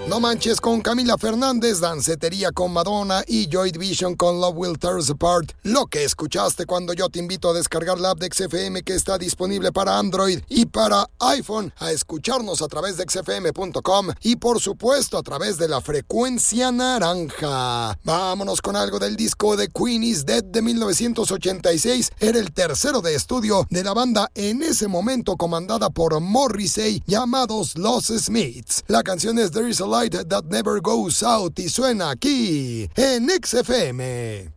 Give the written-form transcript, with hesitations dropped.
No Manches con Camila Fernández, Dancetería con Madonna y Joy Division con Love Will Tear Us Apart. Lo que escuchaste cuando yo te invito a descargar la app de XFM que está disponible para Android y para iPhone, a escucharnos a través de xfm.com y por supuesto a través de la frecuencia naranja. Vámonos con algo del disco de Queen is Dead de 1986. Era el tercero de estudio de la banda en ese momento comandada por Morrissey, llamados Los Smiths. La canción es There is a Light That Never Goes Out y suena aquí en XFM.